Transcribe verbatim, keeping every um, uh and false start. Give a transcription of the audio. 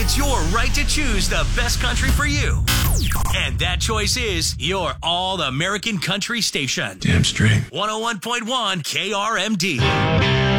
It's your right to choose the best country for you. And that choice is your All-American Country Station. Damn straight. one oh one point one K R M D.